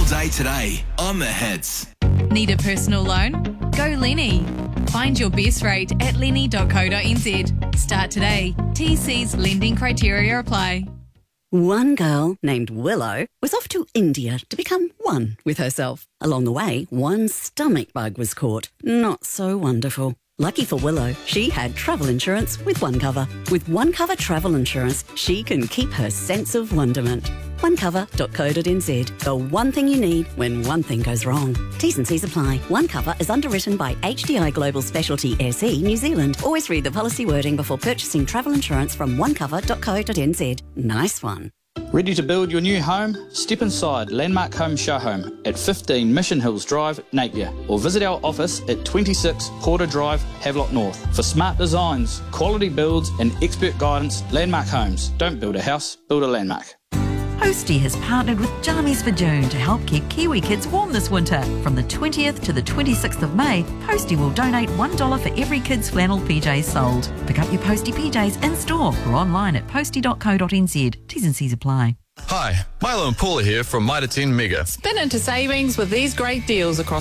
day today on The Hits. Need a personal loan? Go Lenny. Find your best rate at lenny.co.nz. Start today. TC's lending criteria apply. One girl named Willow was off to India to become one with herself. Along the way, one stomach bug was caught. Not so wonderful. Lucky for Willow, she had travel insurance with OneCover. With OneCover travel insurance, she can keep her sense of wonderment. onecover.co.nz. The one thing you need when one thing goes wrong. T's and C's apply. OneCover is underwritten by HDI Global Specialty SE New Zealand. Always read the policy wording before purchasing travel insurance from onecover.co.nz. Nice one. Ready to build your new home? Step inside Landmark Home Show Home at 15 Mission Hills Drive, Napier, or visit our office at 26 Porter Drive, Havelock North. For smart designs, quality builds and expert guidance, Landmark Homes. Don't build a house, build a landmark. Posty has partnered with Jammies for June to help keep Kiwi kids warm this winter. From the 20th to the 26th of May, Posty will donate $1 for every kid's flannel PJs sold. Pick up your Posty PJs in-store or online at posty.co.nz. T's and C's apply. Hi, Milo and Paula here from Mitre 10 Mega. Spin into savings with these great deals across